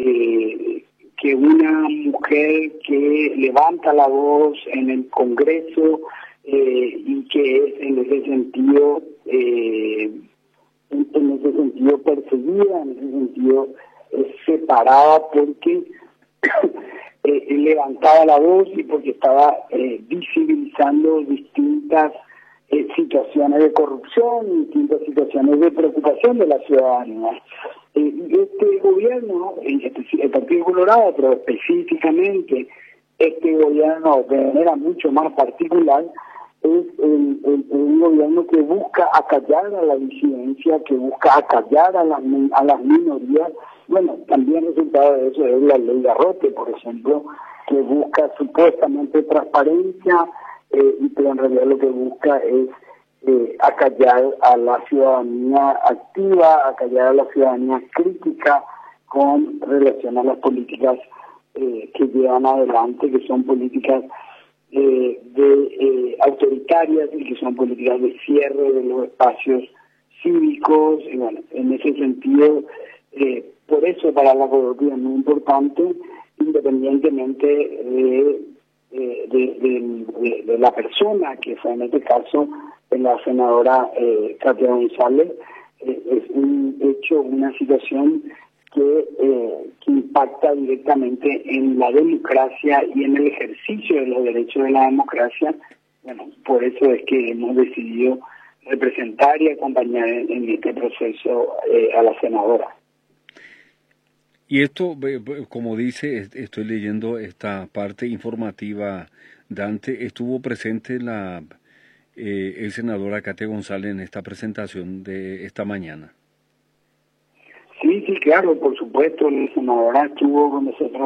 que una mujer que levanta la voz en el Congreso y que es en ese sentido perseguida, en ese sentido separada porque levantaba la voz y porque estaba visibilizando distintas situaciones de corrupción, distintas situaciones de preocupación de la ciudadanía. Este gobierno, el Partido Colorado, pero específicamente este gobierno de manera mucho más particular, es un gobierno que busca acallar a la disidencia, que busca acallar a las minorías. Bueno, también resultado de eso es la ley Garrote, por ejemplo, que busca supuestamente transparencia, pero en realidad lo que busca es acallar a la ciudadanía activa, acallar a la ciudadanía crítica con relación a las políticas que llevan adelante, que son políticas autoritarias y que son políticas de cierre de los espacios cívicos. Y bueno, en ese sentido, por eso para la Colombia es muy importante, independientemente de la persona que fue en este caso la senadora Katia González, es un hecho, una situación que impacta directamente en la democracia y en el ejercicio de los derechos de la democracia. Bueno, por eso es que hemos decidido representar y acompañar en este proceso a la senadora. Y esto, como dice, estoy leyendo esta parte informativa, Dante, estuvo presente el senadora Katia González en esta presentación de esta mañana. Sí, claro, por supuesto, la senadora estuvo con nosotros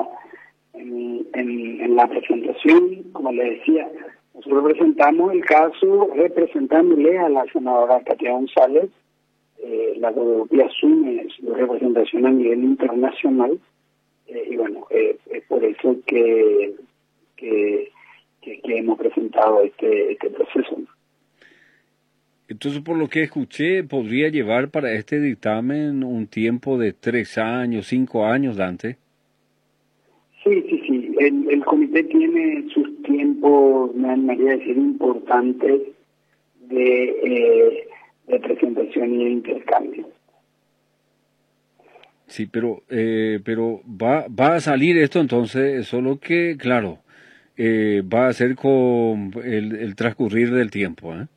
en la presentación. Como le decía, nosotros presentamos el caso representándole a la senadora Katia González. La Colombia asume su representación a nivel internacional y bueno, es por eso que hemos presentado este proceso. Entonces, por lo que escuché, podría llevar para este dictamen un tiempo de 3 años, 5 años, Dante. Sí. El comité tiene sus tiempos, me animaría a decir, importantes de presentación y de intercambio. Sí, pero va a salir esto entonces, solo que, claro, va a ser con el transcurrir del tiempo, ¿eh?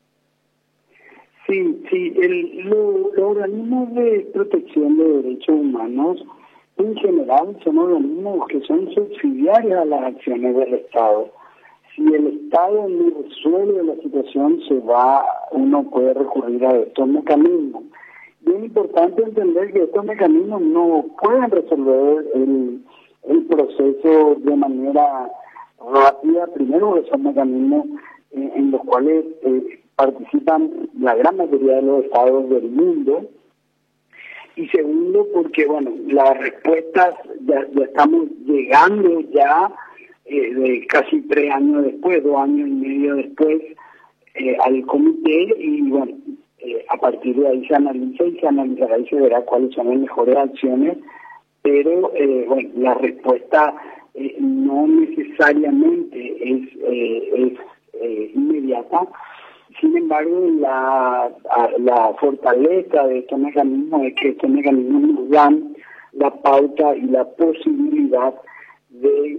Sí, los organismos de protección de derechos humanos en general son organismos que son subsidiarios a las acciones del Estado. Si el Estado no resuelve la situación, uno puede recurrir a estos mecanismos. Y es importante entender que estos mecanismos no pueden resolver el proceso de manera rápida. Primero, que son mecanismos en los cuales participan la gran mayoría de los estados del mundo. Y segundo, porque bueno, las respuestas ya estamos llegando de casi 3 años después, 2 años y medio después, al comité, y bueno, a partir de ahí se analiza y se analizará y se verá cuáles son las mejores acciones, pero bueno, la respuesta no necesariamente es inmediata. Sin embargo, la fortaleza de estos mecanismos es que estos mecanismos nos dan la pauta y la posibilidad de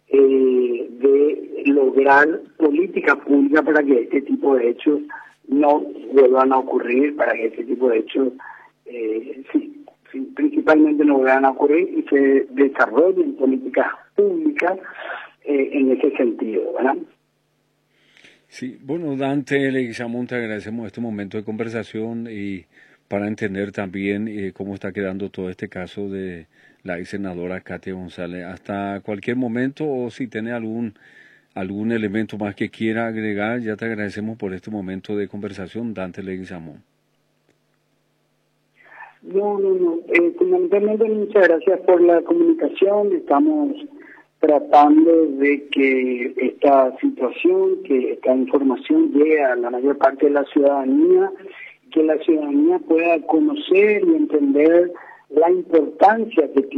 lograr política pública para que este tipo de hechos no vuelvan a ocurrir, para que este tipo de hechos principalmente no vuelvan a ocurrir y se desarrollen políticas públicas en ese sentido, ¿verdad? Sí, bueno, Dante Leguizamón, te agradecemos este momento de conversación y para entender también cómo está quedando todo este caso de la ex senadora Katia González. Hasta cualquier momento, o si tiene algún elemento más que quiera agregar, ya te agradecemos por este momento de conversación, Dante Leguizamón. No. Fundamentalmente, muchas gracias por la comunicación. Estamos tratando de que esta situación, que esta información llegue a la mayor parte de la ciudadanía, que la ciudadanía pueda conocer y entender la importancia que tiene